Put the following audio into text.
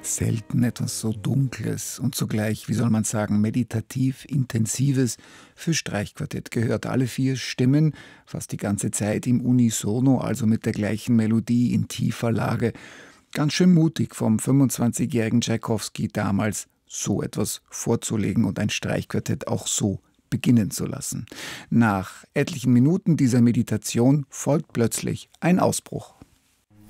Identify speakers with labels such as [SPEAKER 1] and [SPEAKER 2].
[SPEAKER 1] Selten etwas so Dunkles und zugleich, wie soll man sagen, meditativ Intensives für Streichquartett gehört. Alle 4 Stimmen, fast die ganze Zeit im Unisono, also mit der gleichen Melodie in tiefer Lage. Ganz schön mutig vom 25-jährigen Tschaikowski damals, so etwas vorzulegen und ein Streichquartett auch so beginnen zu lassen. Nach etlichen Minuten dieser Meditation folgt plötzlich ein Ausbruch.